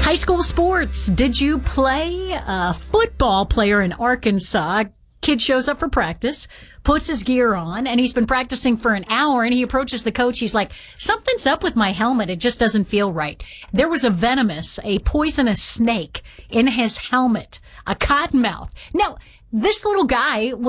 High school sports. Did you play? A football player in Arkansas. Kid shows up for practice, puts his gear on, and he's been practicing for an hour, and he approaches the coach. He's like, something's up with my helmet. It just doesn't feel right. There was a poisonous snake in his helmet, a cottonmouth. Now, this little guy